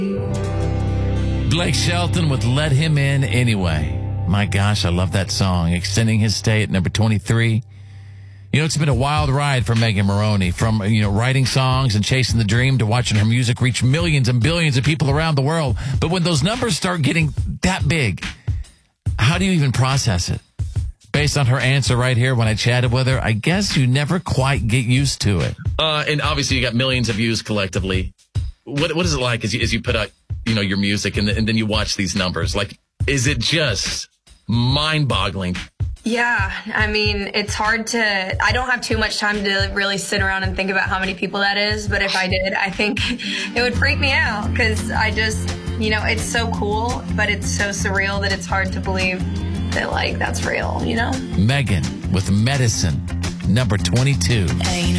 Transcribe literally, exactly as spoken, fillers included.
Blake Shelton with Let Him In Anyway. My gosh, I love that song. Extending his stay at number twenty-three. You know, it's been a wild ride for Megan Moroney. From, you know, writing songs and chasing the dream to watching her music reach millions and billions of people around the world. But when those numbers start getting that big, how do you even process it? Based on her answer right here when I chatted with her, I guess you never quite get used to it. Uh, and obviously you got millions of views collectively. What What is it like as you, as you put out, you know, your music and, and then you watch these numbers? Like, is it just mind-boggling? Yeah, I mean, it's hard to, I don't have too much time to really sit around and think about how many people that is, but if I did, I think it would freak me out because I just, you know, it's so cool, but it's so surreal that it's hard to believe that, like, that's real, you know? Megan with Medicine, number twenty-two. Ain't